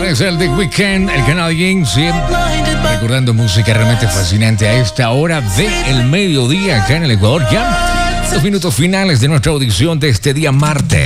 es el The Weeknd, el canadiense, recordando música realmente fascinante a esta hora del mediodía acá en el Ecuador. Ya los minutos finales de nuestra audición de este día martes.